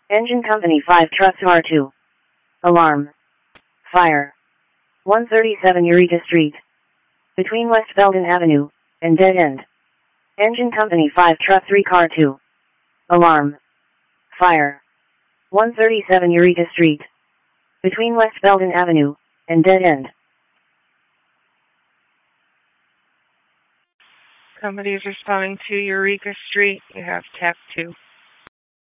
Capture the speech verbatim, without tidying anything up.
Engine Company five Trucks R two. Alarm. Fire. one thirty-seven Eureka Street. Between West Belden Avenue and Dead End. Engine Company five Truck three Car two. Alarm. Fire. one thirty-seven Eureka Street. Between West Belden Avenue and Dead End. Somebody is responding to Eureka Street. You have T A C two.